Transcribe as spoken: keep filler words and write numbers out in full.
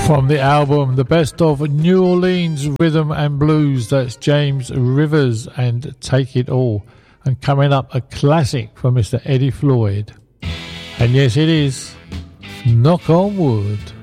From the album The Best of New Orleans Rhythm and Blues, that's James Rivers and Take It All. And coming up, a classic from Mister Eddie Floyd. And yes, it is Knock on Wood.